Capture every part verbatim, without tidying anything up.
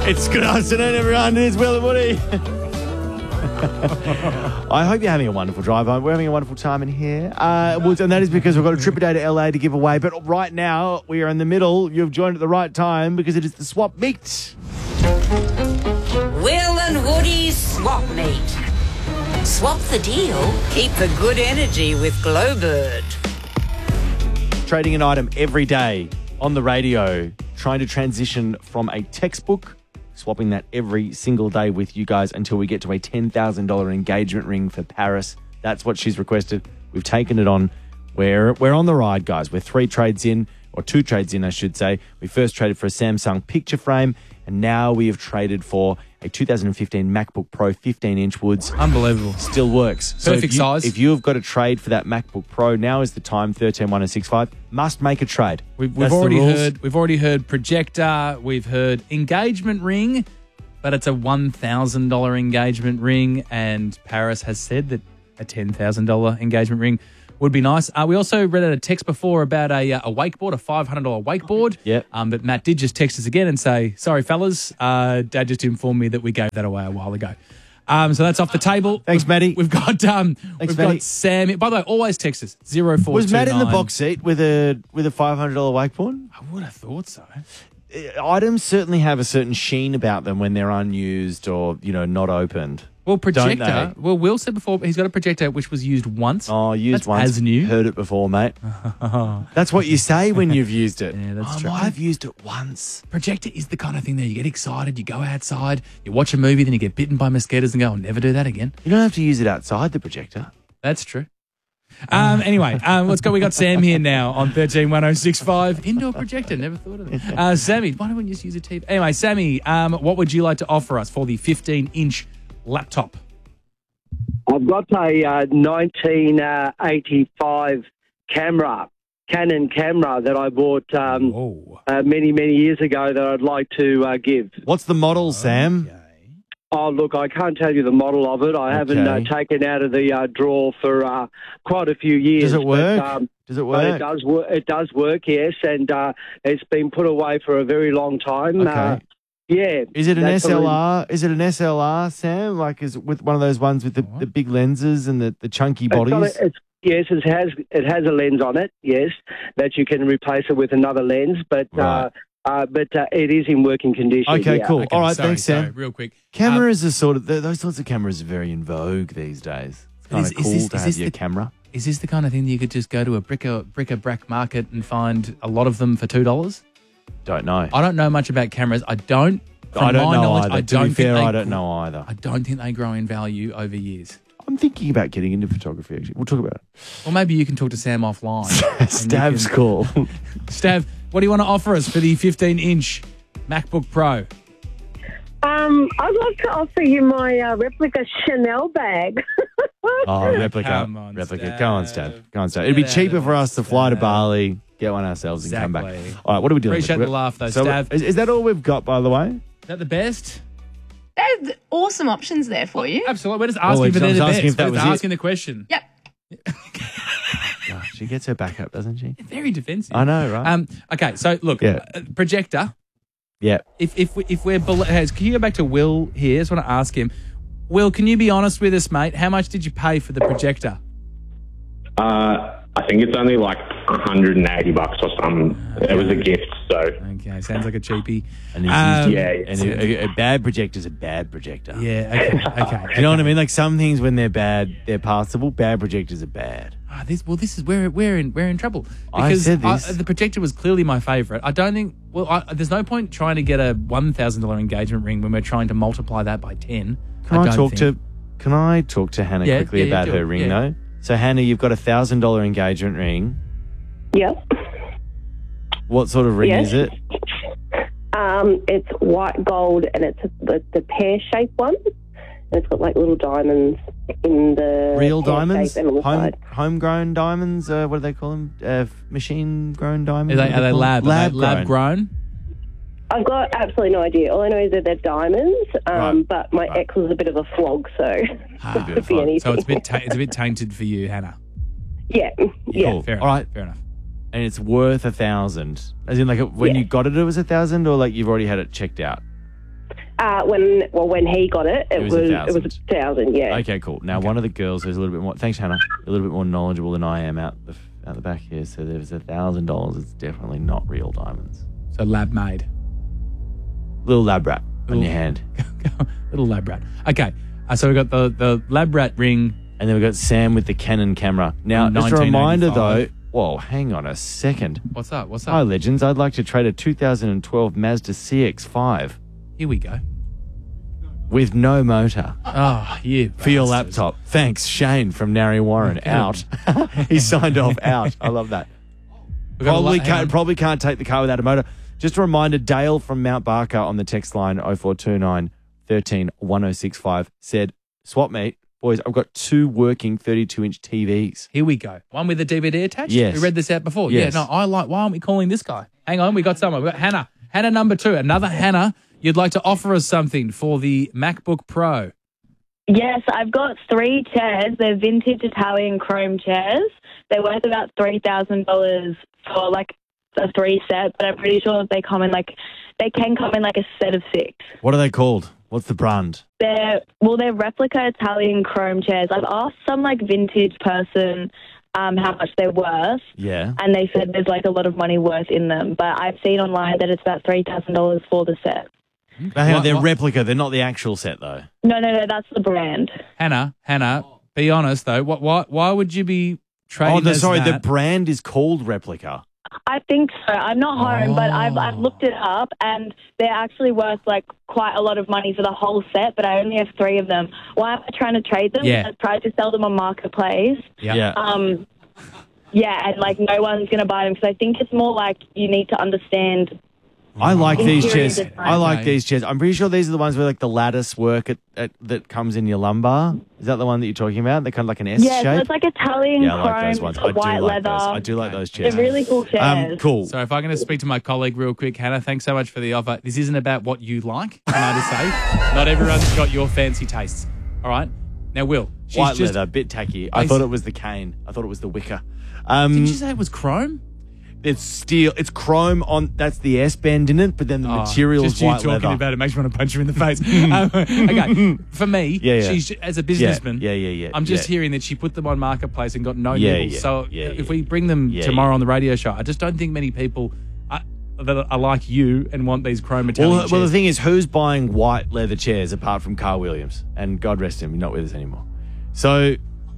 It's good afternoon, everyone. It's Will and Woody. I hope you're having a wonderful drive home. We're having a wonderful time in here. Uh, well, and that is because we've got a trip a day to L A to give away. But right now, we are in the middle. You've joined at the right time because it is the Swap Meet. Will and Woody's Swap Meet. Swap the deal, keep the good energy with Glowbird. Trading an item every day on the radio, trying to transition from a textbook, swapping that every single day with you guys until we get to a ten thousand dollars engagement ring for Paris. That's what she's requested. We've taken it on. We're, we're on the ride, guys. We're three trades in, or two trades in, I should say. We first traded for a Samsung picture frame, and now we have traded for a two thousand fifteen MacBook Pro fifteen inch woods. Unbelievable. Still works. So Perfect if you, size. If you've got a trade for that MacBook Pro, now is the time. Thirteen one zero six five must make a trade. We've, we've That's the already rules. heard. We've already heard projector. We've heard engagement ring, but it's a one thousand dollar engagement ring, and Paris has said that a ten thousand dollar engagement ring would be nice. Uh, we also read out a text before about a, uh, a wakeboard, a five hundred dollar wakeboard. Yep. Um, but Matt did just text us again and say, sorry, fellas, uh, Dad just informed me that we gave that away a while ago. Um, so that's off the table. Thanks, we've, Matty. We've got um, we've Matty. got Sam. By the way, always text us zero four two nine. Was Matt in the box seat with a with a five hundred dollar wakeboard? I would have thought so. Uh, Items certainly have a certain sheen about them when they're unused or, you know, not opened. Well, Don't projector. they? Well, Will said before he's got a projector which was used once. Oh, used That's once. as new. Heard it before, mate. That's what you say when you've used it. Yeah, that's oh, true. I might have used it once. Projector is the kind of thing that you get excited, you go outside, you watch a movie, then you get bitten by mosquitoes and go, I'll never do that again. You don't have to use it outside the projector. That's true. Um, anyway, um, let's go. We got Sam here now on thirteen one oh six five. Indoor projector. Never thought of it. Uh, Sammy, why don't we just use a T V? Anyway, Sammy, um, what would you like to offer us for the fifteen inch laptop? I've got a uh, nineteen eighty-five camera, Canon camera that I bought um, Oh. uh, many, many years ago that I'd like to uh, give. What's the model, Sam? Oh, look, I can't tell you the model of it. I haven't uh, Okay. taken out of the uh, drawer for uh, quite a few years. Does it work? But, um, Does it but work? it does work. It does work, yes, and uh, it's been put away for a very long time. Okay. Uh, yeah. Is it an that's the S L R? Is it an S L R, Sam? Like, is it with one of those ones with the, the big lenses and the, the chunky It's got bodies? a- it's, yes, it has it has a lens on it. Yes, that you can replace it with another lens, but Right. uh, uh, but uh, it is in working condition. Okay, yeah. cool. Okay, All right, sorry, thanks, Sam. sorry, real quick. Cameras are sort of, th- those sorts of cameras are very in vogue these days. It's kind Is- of is cool this- to is have this your the- camera. Is this the kind of thing that you could just go to a bric-a, bric-a-brac market and find a lot of them for two dollars? Don't know. I don't know much about cameras. I don't, from I don't my know knowledge, either. I to don't be fair, think they, I don't know either. I don't think they grow in value over years. I'm thinking about getting into photography, actually. We'll talk about Or maybe you can talk to Sam offline. and it. you Stab's can- call. Stav, what do you want to offer us for the fifteen inch MacBook Pro? Um, I'd like to offer you my uh, replica Chanel bag. Oh, replica. Come on, replica. Stab. Go on, Stab. Go on, Stab. It'd be Get out cheaper of for us to fly to Stab. Bali, get one ourselves, and come back. Exactly. All right, what are we doing? Appreciate with? the laugh, though, So, Stav. Is, is that all we've got, by the way? Is that the best? There's awesome options there for you. Absolutely. We're just asking Oh, if they're I was the asking best. if that We're was just it. asking the question. Yep. Gosh, she gets her back up, doesn't she? Very defensive. I know, right? Um, okay, so look, Yeah. uh, projector. Yeah. If if we, if we're below, hey, can you go back to Will here? I just want to ask him. Will, can you be honest with us, mate? How much did you pay for the projector? Uh, I think it's only like one hundred eighty bucks or something. It was a gift, so Okay, sounds like a cheapie. And, he's Um, used yeah, it. and a, a bad projector's a bad projector. Yeah, okay, okay. You know what I mean? Like some things when they're bad, they're passable. Bad projectors are bad. Ah, this, well, this is where we're in we're in trouble I because said this. the projector was clearly my favourite. I don't think. Well, I, there's no point trying to get a one thousand dollar engagement ring when we're trying to multiply that by ten. Can I, don't talk think. to? Can I talk to Hannah Yeah, quickly yeah, yeah, about do her it, ring yeah. though? So Hannah, you've got a thousand dollar engagement ring. Yep. What sort of ring Yes. is it? Um, it's white gold and it's the, the pear-shaped one. And it's got like little diamonds in the Real pear diamonds, shape and on the home side. homegrown diamonds. Uh, what do they call them? Uh, machine grown diamonds. Are they, What are they call them? lab? Lab, are they lab grown. grown? I've got absolutely no idea. All I know is that they're diamonds, um, Right. but my Right. ex was a bit of a flog, so Ah, it could be anything. so it's a bit ta- it's a bit tainted for you, Hannah. yeah, yeah. Cool. Fair All enough. right. Fair enough. And it's worth a thousand. As in, like when Yeah. you got it, it was a thousand, or like you've already had it checked out. Uh, when well, when he got it, it, It was was, a it was a thousand. Yeah. Okay, cool. Now, one of the girls who's a little bit more, thanks, Hannah, a little bit more knowledgeable than I am out the, out the back here. So there's a thousand dollars. It's definitely not real diamonds. So lab made. Little lab rat on Little- your hand. Little lab rat. Okay. Uh, so we got the, the lab rat ring. And then we've got Sam with the Canon camera. Now, From just a reminder though, nineteen eighty-five. whoa, hang on a second. What's up? What's Hi, up? legends. I'd like to trade a two thousand twelve Mazda C X five Here we go. with no motor Oh, you. for your bastards. laptop. Thanks, Shane from Narry Warren. Out. He signed off out. I love that. We've got a Probably lot- hang can't, on. probably can't take the car without a motor. Just a reminder, Dale from Mount Barker on the text line oh four two nine, one three, one oh six five said, swap meet. Boys, I've got two working thirty-two inch T Vs. Here we go. One with a D V D attached? Yes. We read this out before. Yes. Yeah, no, I like, why aren't we calling this guy? Hang on, we got someone. We got Hannah. Hannah number two. Another Hannah. You'd like to offer us something for the MacBook Pro. Yes, I've got three chairs. They're vintage Italian chrome chairs. They're worth about three thousand dollars for like a three set, but I'm pretty sure that they come in like, they can come in like a set of six. What are they called? What's the brand? They're, well, they're replica Italian chrome chairs. I've asked some like vintage person um, how much they're worth, Yeah. and they said there's like a lot of money worth in them, but I've seen online that it's about three thousand dollars for the set. But hang on, What- they're what- replica. They're not the actual set, though. No, no, no, that's the brand. Hannah, Hannah, be honest though. What, why, why would you be trading Oh, the, as sorry, the that? brand is called replica. I think so. I'm not home, but I've, I've Oh. looked it up, and they're actually worth like quite a lot of money for the whole set. But I only have three of them. Why am I trying to trade them? Yeah. I tried to sell them on Marketplace. Yeah. Um, yeah, and like no one's going to buy them because I think it's more like you need to understand. I like these Interior chairs. design. I like Okay. these chairs. I'm pretty sure these are the ones where like the lattice work at, at, that comes in your lumbar. Is that the one that you're talking about? They're kind of like an S Yeah, so shape. it's like Italian Yeah, I like those chrome, ones. I do white like leather. those. I do like those chairs. They're really cool chairs. Um, cool. So if I'm going to speak to my colleague real quick, Hannah, thanks so much for the offer. This isn't about what you like, can I just say? Not everyone's got your fancy tastes. All right? Now, Will, she's White just... leather, bit tacky. I Basi- thought it was the cane. I thought it was the wicker. Um, Did you say it was chrome? It's steel. It's chrome on. That's the S bend in it, but then the Oh, material just is you white talking leather. about it makes me want to punch you in the face. um, okay, for me, Yeah, yeah. she's as a businessman. Yeah, yeah, yeah, I'm just yeah. hearing that she put them on Marketplace and got no Yeah, nibbles. yeah, so yeah, if yeah. we bring them Yeah, tomorrow yeah. on the radio show, I just don't think many people are, that are like you and want these chrome Italian Well, well, the chairs. thing is, who's buying white leather chairs apart from Carl Williams? And God rest him, he's not with us anymore. So,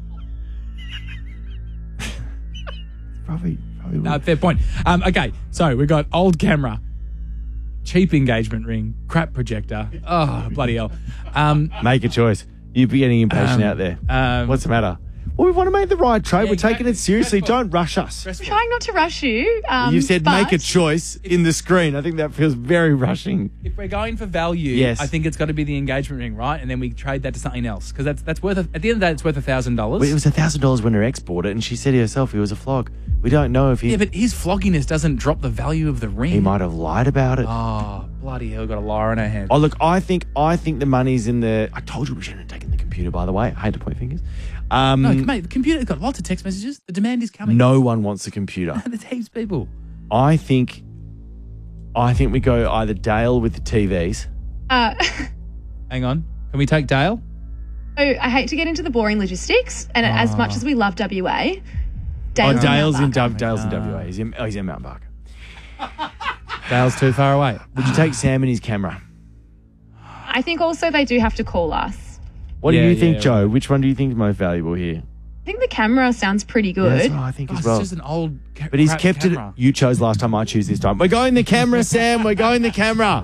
probably, probably. No, would. fair point. Um, okay, so we've got old camera, cheap engagement ring, crap projector. Oh, bloody hell. Um, Make a choice. You'd be getting impatient Um, out there. um, What's the matter? Well, we want to make the right trade. Yeah, We're taking exactly. it seriously. Stressful. Don't rush us. stressful. Trying not to rush you. Um, you said but make a choice in the screen. I think that feels very rushing. If we're going for value, Yes. I think it's got to be the engagement ring, right? And then we trade that to something else because that's that's worth. A, at the end of the day, it's worth a thousand Well, it dollars. was a thousand dollars when her ex bought it, and she said herself he was a flog. We don't know if he Yeah, but his flogginess doesn't drop the value of the ring. he might have lied about it. Oh, bloody hell! Got a liar in her hand. Oh, look, I think I think the money's in the. I told you we shouldn't have taken the computer. By the way, I hate to point fingers. Um, No, mate, the computer's got lots of text messages. The demand is coming. no one wants a computer. There's heaps of people. I think. I think we go either Dale with the T Vs. Uh, Hang on. Can we take Dale? oh, I hate to get into the boring logistics, and as much as we love W A, Oh, Dale's, Dale's in Mount Barker. Dub, Dale's in W A. He's in, oh, he's in Mount Barker. Dale's too far away. Would you take Sam and his camera? I think also they do have to call us. What Yeah, do you yeah, think, yeah. Joe? Which one do you think is most valuable here? I think the camera sounds pretty good. That's what I think Oh, as it's well. just an old ca- But he's crap kept camera. it. You chose last time. I choose this time. We're going the camera, Sam. We're going the camera.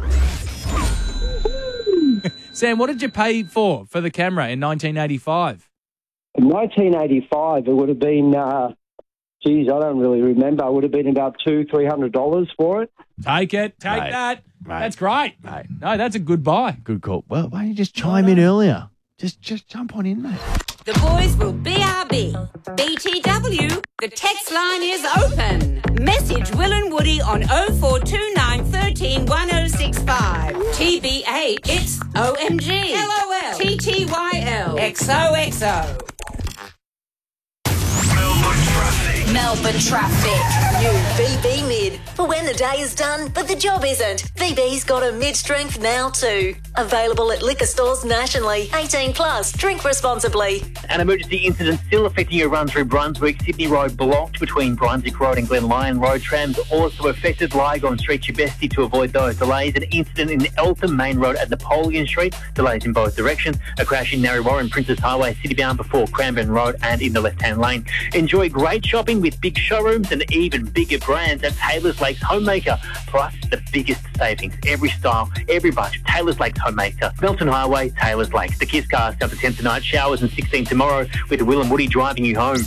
Sam, what did you pay for for the camera in nineteen eighty-five? In nineteen eighty-five, it would have been, uh, geez, I don't really remember. It would have been about two, three hundred dollars for it. Take it. Take Mate, that. mate, That's great. mate. No, that's a good buy. Good call. Well, why don't you just chime in earlier? Just, just jump on in, mate. The boys will B R B. B T W, the text line is open. Message Will and Woody on oh four two nine, one three, one oh six five. T B H, it's O M G. L O L. T T Y L. X O X O. Melbourne traffic. New V B Mid. For when the day is done, but the job isn't. V B's got a mid-strength now too. Available at liquor stores nationally. eighteen plus. Drink responsibly. An emergency incident still affecting a run through Brunswick. Sydney Road blocked between Brunswick Road and Glen Lyon Road. Trams also affected. Lygon Street, your bestie to avoid those delays. An incident in Eltham Main Road at Napoleon Street. Delays in both directions. A crash in Narre Warren, Princess Highway, Citybound before Cranbourne Road and in the left-hand lane. Enjoy great shopping with big showrooms and even bigger brands at Taylor's Lakes Homemaker. Plus the biggest savings. Every style, every budget. Taylor's Lakes Homemaker. Melton Highway, Taylor's Lakes. The Kiss Cars up to ten tonight. Showers and sixteen tomorrow with Will and Woody driving you home.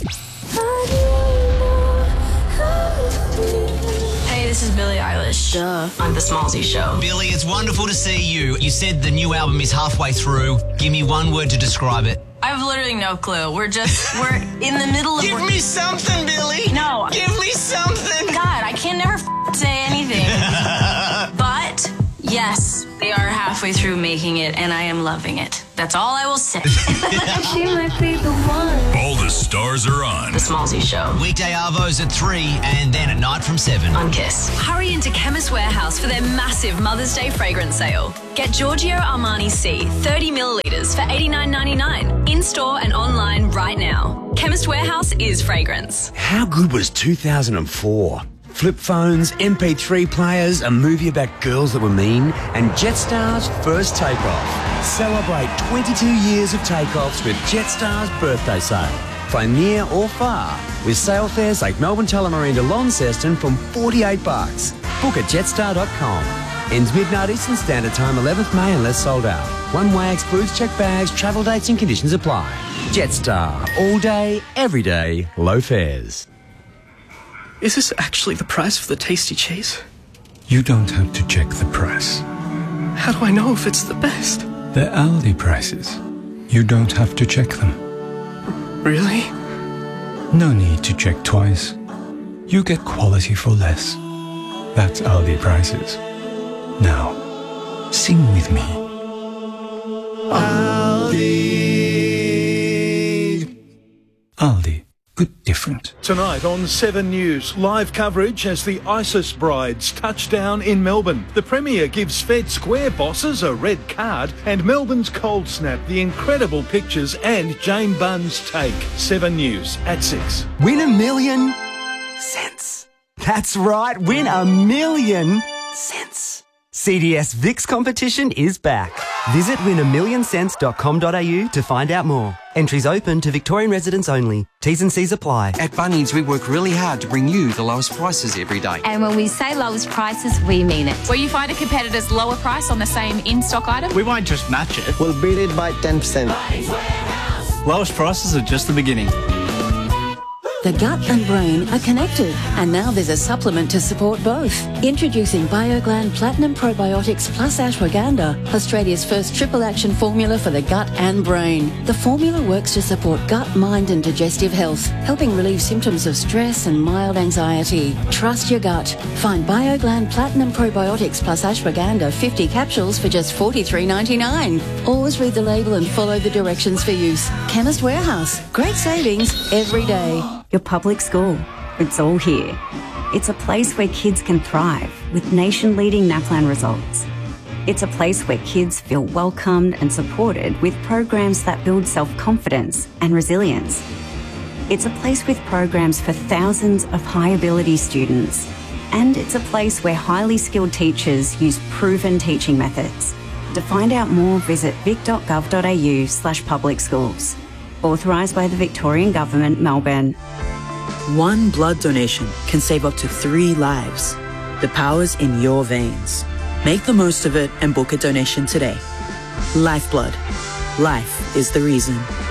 Hey, this is Billie Eilish. Duh. I'm the Smallsy Show. Billie, it's wonderful to see you. You said the new album is halfway through. Give me one word to describe it. I have literally no clue. We're just, we're in the middle of... Give me something, Billie. No. Give me something. God, I can never f- say anything. But, yes, they are halfway through making it, and I am loving it. That's all I will say. She might be the one. All the stars are on. The Smallsy Show. Weekday arvos at three and then at night from seven. On Kiss. Hurry into Chemist Warehouse for their massive Mother's Day fragrance sale. Get Giorgio Armani C thirty millilitres for eighty-nine ninety-nine. In-store and online right now. Chemist Warehouse is fragrance. How good was two thousand four? Flip phones, M P three players, a movie about girls that were mean, and Jetstar's first takeoff. Celebrate twenty-two years of takeoffs with Jetstar's birthday sale. Fly near or far with sale fares like Melbourne Tullamarine to Launceston from forty-eight bucks. Book at jetstar dot com. Ends midnight Eastern Standard Time, eleventh May unless sold out. One way excludes check bags, travel dates and conditions apply. Jetstar. All day, every day, low fares. Is this actually the price for the tasty cheese? You don't have to check the price. How do I know if it's the best? They're Aldi prices. You don't have to check them. Really? No need to check twice. You get quality for less. That's Aldi prices. Now, sing with me. Aldi. Aldi. Good different. Tonight on Seven News, live coverage as the ISIS brides touch down in Melbourne. The Premier gives Fed Square bosses a red card, and Melbourne's cold snap, the incredible pictures and Jane Bunn's take. Seven News at six. Win a million cents. That's right, win a million cents. C D S V I X competition is back. Visit win a million cents dot com dot a u to find out more. Entries open to Victorian residents only. T's and C's apply. At Bunnings, we work really hard to bring you the lowest prices every day. And when we say lowest prices, we mean it. Where you find a competitor's lower price on the same in-stock item. We won't just match it. We'll beat it by ten percent. Lowest prices are just the beginning. The gut and brain are connected, and now there's a supplement to support both. Introducing BioGland Platinum Probiotics Plus Ashwagandha, Australia's first triple action formula for the gut and brain. The formula works to support gut, mind and digestive health, helping relieve symptoms of stress and mild anxiety. Trust your gut. Find BioGland Platinum Probiotics Plus Ashwagandha fifty capsules for just forty-three ninety-nine. Always read the label and follow the directions for use. Chemist Warehouse. Great savings every day. Your public school. It's all here. It's a place where kids can thrive with nation-leading NAPLAN results. It's a place where kids feel welcomed and supported with programs that build self-confidence and resilience. It's a place with programs for thousands of high-ability students. And it's a place where highly skilled teachers use proven teaching methods. To find out more, visit vic dot gov dot a u slash public schools. Authorised by the Victorian Government, Melbourne. One blood donation can save up to three lives. The power's in your veins. Make the most of it and book a donation today. Lifeblood. Life is the reason.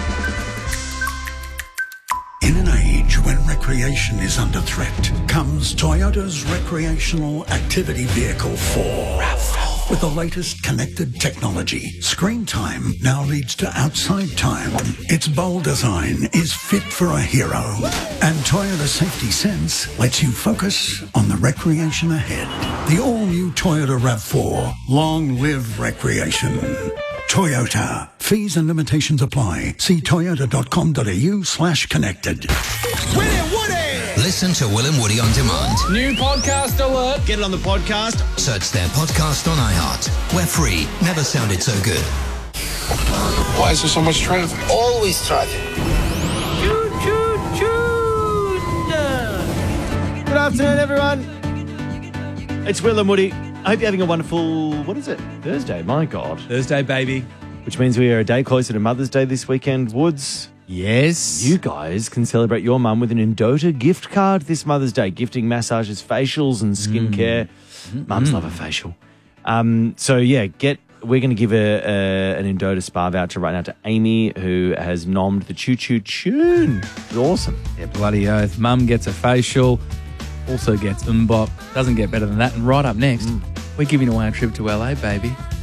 In an age when recreation is under threat, comes Toyota's Recreational Activity Vehicle four. RAV four. With the latest connected technology, screen time now leads to outside time. Its bold design is fit for a hero. And Toyota Safety Sense lets you focus on the recreation ahead. The all-new Toyota RAV four. Long live recreation. Toyota. Fees and limitations apply. See toyota dot com dot a u slash connected. Willie Woody! Listen to Will and Woody on demand. New podcast alert. Get it on the podcast. Search their podcast on iHeart. We're free. Never sounded so good. Why is there so much traffic? Always traffic. Choo, choo, choo. Good afternoon, everyone. It's Will and Woody. I hope you're having a wonderful, what is it? Thursday, my God. Thursday, baby. Which means we are a day closer to Mother's Day this weekend. Woods. Yes. You guys can celebrate your mum with an Endota gift card this Mother's Day, gifting massages, facials and skincare. Mm. Mums mm. love a facial. Um, so, yeah, get. We're going to give a, a, an Endota spa voucher right now to Amy, who has nommed the Choo Choo Tune. It's awesome. Yeah, bloody oath. Mum gets a facial, also gets Mbop. Doesn't get better than that. And right up next, mm. we're giving away a trip to L A, baby.